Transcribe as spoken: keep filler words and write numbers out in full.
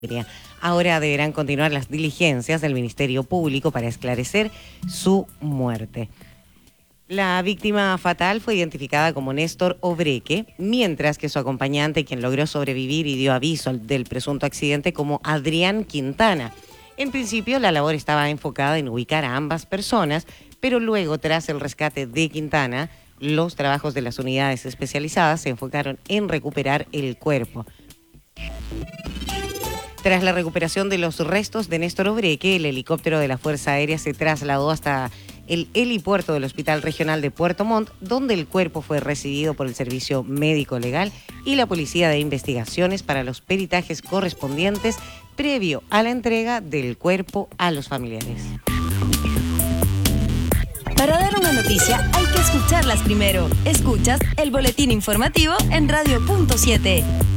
Ahora deberán continuar las diligencias del Ministerio Público para esclarecer su muerte. La víctima fatal fue identificada como Néstor Obreque, mientras que su acompañante, quien logró sobrevivir y dio aviso del presunto accidente, como Adrián Quintana. En principio, la labor estaba enfocada en ubicar a ambas personas, pero luego, tras el rescate de Quintana, los trabajos de las unidades especializadas se enfocaron en recuperar el cuerpo. Tras la recuperación de los restos de Néstor Obreque, el helicóptero de la Fuerza Aérea se trasladó hasta el helipuerto del Hospital Regional de Puerto Montt, donde el cuerpo fue recibido por el Servicio Médico Legal y la Policía de Investigaciones para los peritajes correspondientes previo a la entrega del cuerpo a los familiares. Para dar una noticia hay que escucharlas primero. Escuchas el boletín informativo en Radio Punto siete.